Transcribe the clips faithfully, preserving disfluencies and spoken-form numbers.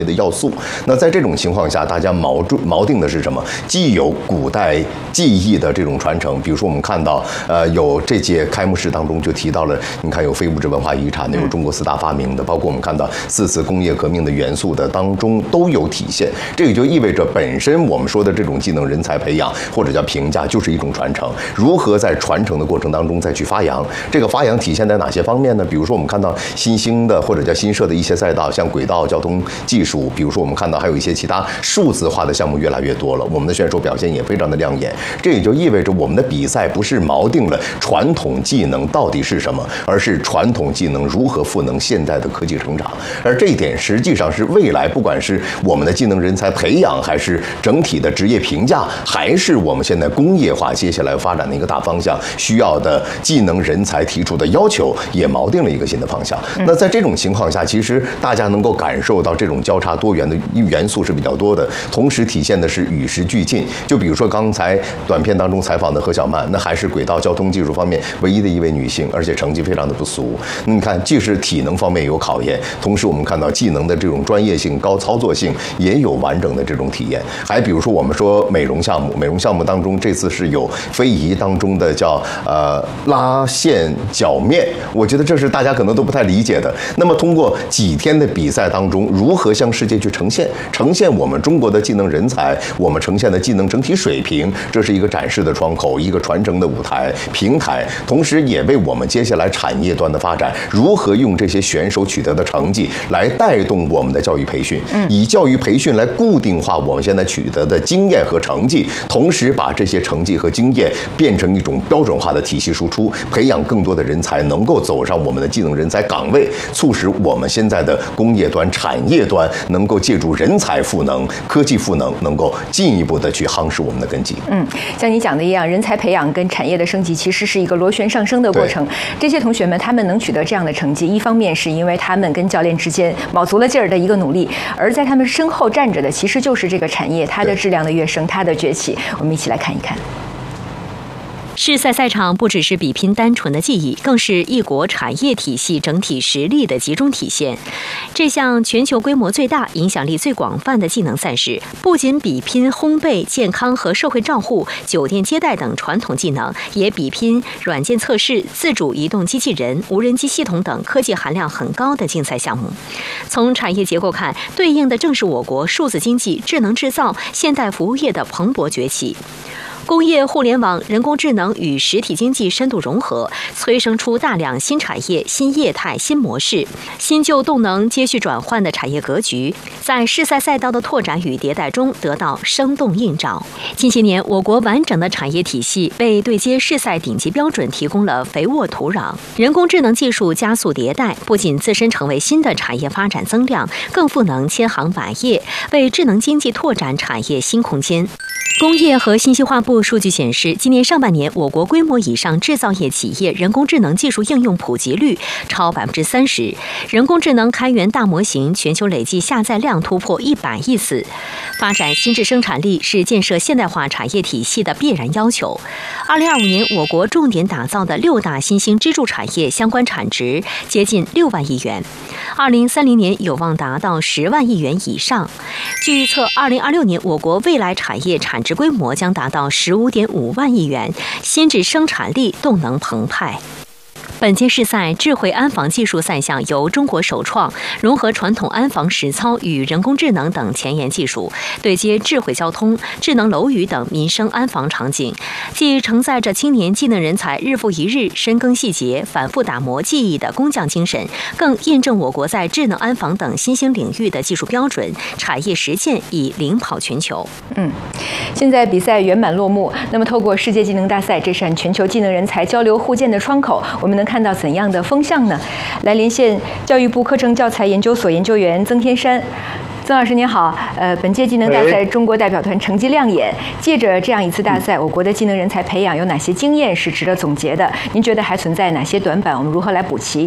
的要素。那在这种情况下，大家锚住锚定的是什么？既有古代技艺的这种传承，比如说我们看到，呃，有这届开幕式当中就提到了，你看有非物质文化遗产的，有中国四大发明的，包括我们看到四次工业革命的元素的当中都有体现。这也就意味着本身我们说的这种技能人才培养或者叫评价，就是一种传承。如何在传承的过程当中再去发扬？这个发扬体现在哪些方面呢？比如说我们看到新兴的或者叫新设的一些赛道，像轨道交通技术。比如说，我们看到还有一些其他数字化的项目越来越多了，我们的选手表现也非常的亮眼。这也就意味着我们的比赛不是锚定了传统技能到底是什么，而是传统技能如何赋能现在的科技成长。而这一点实际上是未来不管是我们的技能人才培养，还是整体的职业评价，还是我们现在工业化接下来发展的一个大方向，需要的技能人才提出的要求，也锚定了一个新的方向。那在这种情况下，其实大家能够感受到这种交叉多元的元素是比较多的，同时体现的是与时俱进。就比如说刚才短片当中采访的何小曼，那还是轨道交通技术方面唯一的一位女性，而且成绩非常的不俗。那你看，既是体能方面有考验，同时我们看到技能的这种专业性、高操作性也有完整的这种体验。还比如说我们说美容项目，美容项目当中这次是有非遗当中的叫呃拉线脚面，我觉得这是大家可能都不太理解的。那么通过几天的比赛当中，如何向世界去呈现呈现我们中国的技能人才，我们呈现的技能整体水平，这是一个展示的窗口，一个传承的舞台平台，同时也为我们接下来产业端的发展，如何用这些选手取得的成绩来带动我们的教育培训，以教育培训来固定化我们现在取得的经验和成绩，同时把这些成绩和经验变成一种标准化的体系输出，培养更多的人才能够走上我们的技能人才岗位，促使我们现在的工业端、产业端能够借助人才赋能、科技赋能，能够进一步的去夯实我们的根基。 嗯，像你讲的一样，人才培养跟产业的升级其实是一个螺旋上升的过程。这些同学们他们能取得这样的成绩，一方面是因为他们跟教练之间卯足了劲儿的一个努力，而在他们身后站着的其实就是这个产业，它的质量的跃升，它的崛起。我们一起来看一看。 世赛赛场不只是比拼单纯的技艺，更是一国产业体系整体实力的集中体现。这项全球规模最大、影响力最广泛的技能赛事，不仅比拼烘焙、健康和社会照护、酒店接待等传统技能，也比拼软件测试、自主移动机器人、无人机系统等科技含量很高的竞赛项目。从产业结构看，对应的正是我国数字经济、智能制造、现代服务业的蓬勃崛起。工业互联网、人工智能与实体经济深度融合，催生出大量新产业、新业态、新模式，新旧动能接续转换的产业格局，在世赛赛道的拓展与迭代中得到生动映照。近些年，我国完整的产业体系为对接世赛顶级标准提供了肥沃土壤。人工智能技术加速迭代，不仅自身成为新的产业发展增量，更赋能千行百业，为智能经济拓展产业新空间。工业和信息化部数据显示，今年上半年，我国规模以上制造业企业人工智能技术应用普及率超百分之三十，人工智能开源大模型全球累计下载量突破一百亿次。发展新质生产力是建设现代化产业体系的必然要求。二零二五年，我国重点打造的六大新兴支柱产业相关产值接近六万亿元，二零三零年有望达到十万亿元以上。据预测，二零二六年我国未来产业产值规模将达到十五点五万亿元，新质生产力动能澎湃。本届世赛智慧安防技术赛项由中国首创，融合传统安防实操与人工智能等前沿技术，对接智慧交通、智能楼宇等民生安防场景，既承载着青年技能人才日复一日深耕细节、反复打磨技艺的工匠精神，更印证我国在智能安防等新兴领域的技术标准、产业实践已领跑全球。 嗯，现在比赛圆满落幕，那么透过世界技能大赛这扇全球技能人才交流互鉴的窗口，我们能看到怎样的风向呢？来连线教育部课程教材研究所研究员曾天山。曾老师您好，呃，本届技能大赛中国代表团成绩亮眼，借着这样一次大赛，我国的技能人才培养有哪些经验是值得总结的？您觉得还存在哪些短板？我们如何来补齐？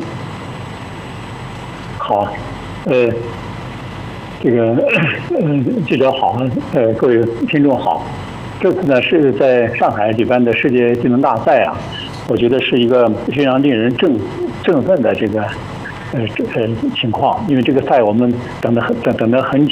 好，呃，这个呃记者好，呃，各位听众好。这次呢是在上海举办的世界技能大赛啊，我觉得是一个非常令人振振奋的这个呃呃情况，因为这个赛我们等了很等等了很